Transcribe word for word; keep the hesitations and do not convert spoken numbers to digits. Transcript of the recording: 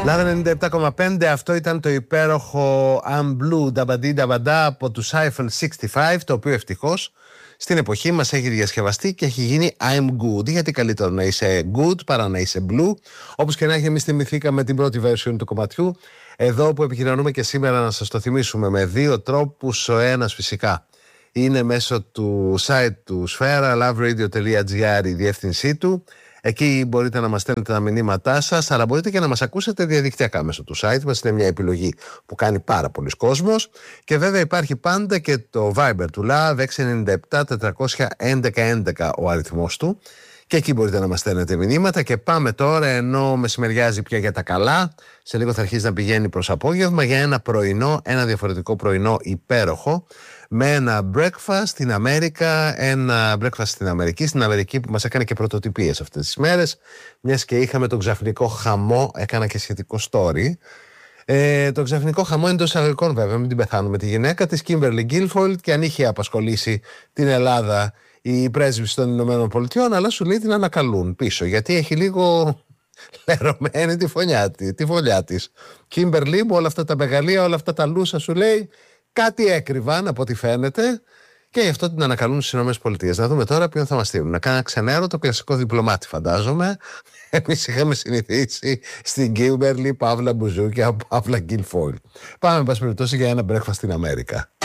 Λάγα ενενήντα επτά κόμμα πέντε, αυτό ήταν το υπέροχο I'm Blue Dabadi Dabada από του Eiffel εξήντα πέντε, το οποίο ευτυχώς στην εποχή μας έχει διασκευαστεί και έχει γίνει I'm Good. Γιατί καλύτερο να είσαι good παρά να είσαι blue. Όπως και να έχει, εμείς θυμηθήκαμε την πρώτη version του κομματιού, εδώ που επικοινωνούμε και σήμερα, να σας το θυμίσουμε, με δύο τρόπους. Ο ένας φυσικά είναι μέσω του site του Sfera, loveradio.gr, η διεύθυνσή του. Εκεί μπορείτε να μας στέλνετε τα μηνύματά σας, αλλά μπορείτε και να μας ακούσετε διαδικτυακά μέσω του site μας. Είναι μια επιλογή που κάνει πάρα πολλοί κόσμος. Και βέβαια υπάρχει πάντα και το Viber του Love, έξι εννιά επτά τετρακόσια έντεκα έντεκα ο αριθμός του. Και εκεί μπορείτε να μας στέλνετε μηνύματα. Και πάμε τώρα, ενώ μεσημεριάζει πια για τα καλά, σε λίγο θα αρχίσει να πηγαίνει προς απόγευμα, για ένα πρωινό, ένα διαφορετικό πρωινό υπέροχο, με ένα breakfast στην Αμέρικα, ένα breakfast στην Αμερική, στην Αμερική που μας έκανε και πρωτοτυπίες αυτές τις μέρες, μιας και είχαμε τον ξαφνικό χαμό, έκανα και σχετικό story. Ε, το ξαφνικό χαμό εντός εισαγωγικών, βέβαια, μην την πεθάνουμε, τη γυναίκα της, Kimberly Guilfoyle, και αν είχε απασχολήσει την Ελλάδα η πρέσβυση των Ηνωμένων Πολιτειών, αλλά σου λέει την ανακαλούν πίσω, γιατί έχει λίγο λερωμένη τη φωλιά, τη φωλιά της. Kimberly μου, όλα αυτά τα μεγαλεία, όλα αυτά τα λούσα, σου λέει, κάτι έκρυβαν από ό,τι φαίνεται, και γι' αυτό την ανακαλούν στις Ηνωμένες Πολιτείες. Να δούμε τώρα ποιον θα μας στείλουν. Να κάνει ένα ξενέρο, το κλασικό διπλωμάτι, φαντάζομαι. Εμείς είχαμε συνηθίσει στην Kimberly, Παύλα Μπουζούκια, Παύλα Guilfoyle. Πάμε, εν πάση περιπτώσει, για ένα breakfast στην Αμέρικα.